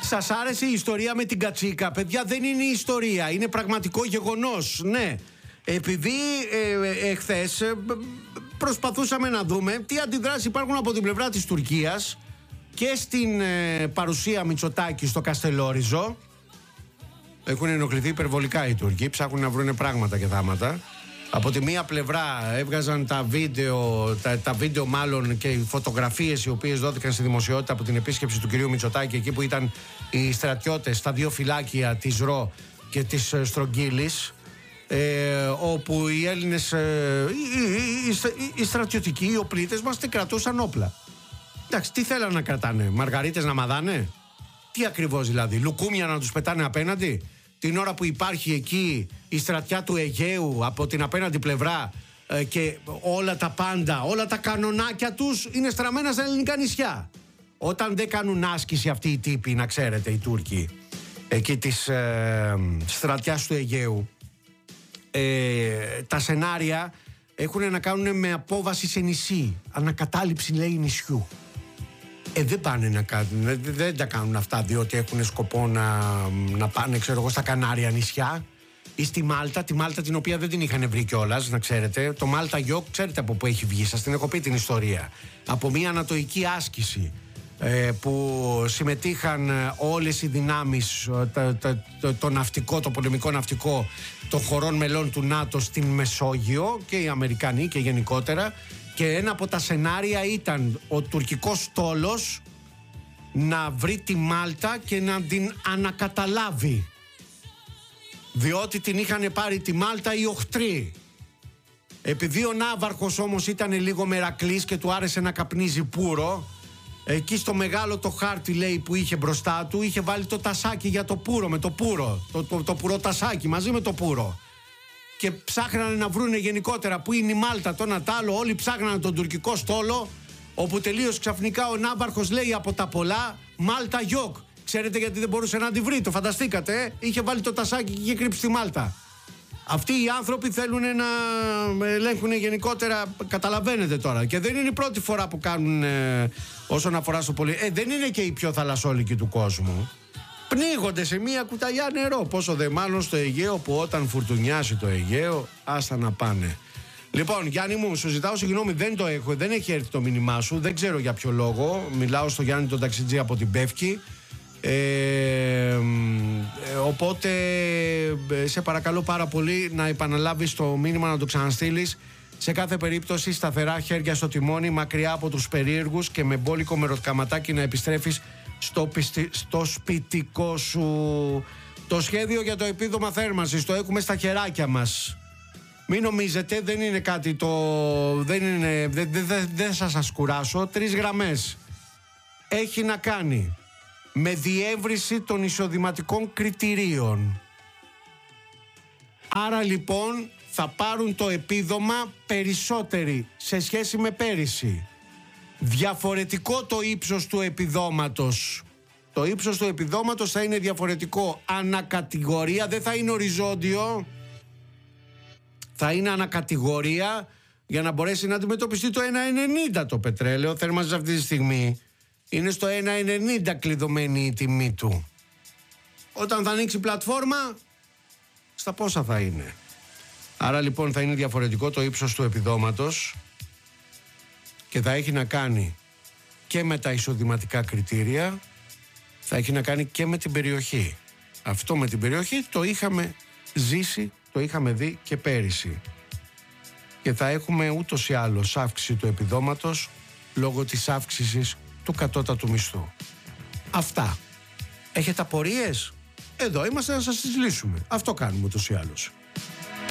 Σας άρεσε η ιστορία με την κατσίκα? Παιδιά, δεν είναι ιστορία, είναι πραγματικό γεγονός. Ναι, επειδή εχθές προσπαθούσαμε να δούμε τι αντιδράσεις υπάρχουν από την πλευρά της Τουρκίας και στην παρουσία Μητσοτάκη στο Καστελόριζο. Έχουν ενοχληθεί υπερβολικά οι Τούρκοι, ψάχνουν να βρουν πράγματα και θάματα. Από τη μία πλευρά έβγαζαν τα βίντεο μάλλον και οι φωτογραφίες οι οποίες δόθηκαν στη δημοσιότητα από την επίσκεψη του κυρίου Μητσοτάκη, εκεί που ήταν οι στρατιώτες στα δύο φυλάκια της ΡΟ και της Στρογγύλης, όπου οι Έλληνες, οι στρατιωτικοί, οι οπλίτες μας κρατούσαν όπλα. Εντάξει, τι θέλανε να κρατάνε, μαργαρίτες να μαδάνε? Τι ακριβώς δηλαδή, λουκούμια να τους πετάνε απέναντι? Την ώρα που υπάρχει εκεί η στρατιά του Αιγαίου από την απέναντι πλευρά και όλα τα πάντα, όλα τα κανονάκια τους είναι στραμμένα στα ελληνικά νησιά. Όταν δεν κάνουν άσκηση αυτοί οι τύποι, να ξέρετε, οι Τούρκοι εκεί της στρατιάς του Αιγαίου, τα σενάρια έχουν να κάνουν με απόβαση σε νησί, ανακατάληψη λέει νησιού. Δεν πάνε να κάνουν, δεν τα κάνουν αυτά διότι έχουν σκοπό να πάνε, ξέρω εγώ, στα Κανάρια νησιά ή στη Μάλτα, τη Μάλτα την οποία δεν την είχαν βρει κιόλας, να ξέρετε. Το Μάλτα Γιόκ, ξέρετε από πού έχει βγει, σας την έχω πει την ιστορία. Από μια ανατοϊκή άσκηση που συμμετείχαν όλες οι δυνάμεις, το ναυτικό, το πολεμικό ναυτικό των χωρών μελών του ΝΑΤΟ στην Μεσόγειο και οι Αμερικανοί και γενικότερα. Και ένα από τα σενάρια ήταν ο τουρκικός στόλος να βρει τη Μάλτα και να την ανακαταλάβει, διότι την είχαν πάρει τη Μάλτα οι οχτροί. Επειδή ο Ναύαρχος όμως ήταν λίγο μερακλής και του άρεσε να καπνίζει πούρο, εκεί στο μεγάλο το χάρτη λέει που είχε μπροστά του, είχε βάλει το τασάκι για το πούρο, με το πούρο, το πουροτασάκι μαζί με το πούρο. Και ψάχνανε να βρούνε γενικότερα που είναι η Μάλτα, το ένα τ' άλλο. Όλοι ψάχνανε τον τουρκικό στόλο, όπου τελείως ξαφνικά ο Ναύαρχος λέει από τα πολλά Μάλτα Γιόκ. Ξέρετε γιατί δεν μπορούσε να τη βρει, το φανταστήκατε? Είχε βάλει το τασάκι και είχε κρύψει τη Μάλτα. Αυτοί οι άνθρωποι θέλουν να ελέγχουν γενικότερα, καταλαβαίνετε τώρα. Και δεν είναι η πρώτη φορά που κάνουν όσον αφορά στο πολύ. Δεν είναι και οι πιο θαλασσόλικοι του κόσμου. Πνίγονται σε μία κουταλιά νερό. Πόσο δε μάλλον στο Αιγαίο, που όταν φουρτουνιάσει το Αιγαίο, άστα να πάνε. Λοιπόν, Γιάννη μου, σου ζητάω συγγνώμη, δεν έχει έρθει το μήνυμά σου. Δεν ξέρω για ποιο λόγο. Μιλάω στο Γιάννη τον ταξιτζή από την Πεύκη. Οπότε σε παρακαλώ πάρα πολύ να επαναλάβεις το μήνυμα, να το ξαναστείλεις. Σε κάθε περίπτωση σταθερά χέρια στο τιμόνι, μακριά από τους περίεργους και με μπόλικο μεροκαματάκι να επιστρέφεις στο σπιτικό σου. Το σχέδιο για το επίδομα θέρμανσης το έχουμε στα χεράκια μας. Μην νομίζετε, δεν είναι κάτι δεν σας κουράσω. 3 γραμμές. Έχει να κάνει με διεύρυνση των εισοδηματικών κριτηρίων. Άρα λοιπόν θα πάρουν το επίδομα περισσότεροι σε σχέση με πέρυσι. Διαφορετικό το ύψος του επιδόματος. Το ύψος του επιδόματος θα είναι διαφορετικό ανακατηγορία, δεν θα είναι οριζόντιο. Θα είναι ανακατηγορία για να μπορέσει να αντιμετωπιστεί το 1,90 το πετρέλαιο. Θέρμανσης αυτή τη στιγμή είναι στο 1,90 κλειδωμένη η τιμή του. Όταν θα ανοίξει η πλατφόρμα, στα πόσα θα είναι? Άρα λοιπόν θα είναι διαφορετικό το ύψος του επιδόματος και θα έχει να κάνει και με τα εισοδηματικά κριτήρια, θα έχει να κάνει και με την περιοχή. Αυτό με την περιοχή το είχαμε ζήσει, το είχαμε δει και πέρυσι. Και θα έχουμε ούτως ή άλλως αύξηση του επιδόματος λόγω της αύξησης του κατώτατου μισθού. Αυτά. Έχετε απορίες? Εδώ είμαστε να σας τις λύσουμε. Αυτό κάνουμε ούτως ή άλλως.